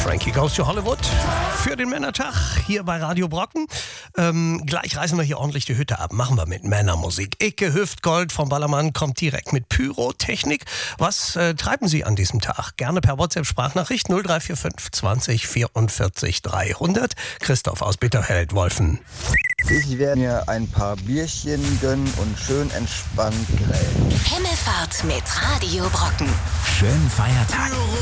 Frankie Goes to Hollywood für den Männertag hier bei Radio Brocken. Gleich reißen wir hier ordentlich die Hütte ab. Machen wir mit Männermusik. Icke Hüftgold vom Ballermann kommt direkt mit Pyrotechnik. Was treiben Sie an diesem Tag? Gerne per WhatsApp-Sprachnachricht 0345 20 44 300. Christoph aus Bitterfeld-Wolfen. Ich werde mir ein paar Bierchen gönnen und schön entspannt grillen. Himmelfahrt mit Radio Brocken. Schönen Feiertag.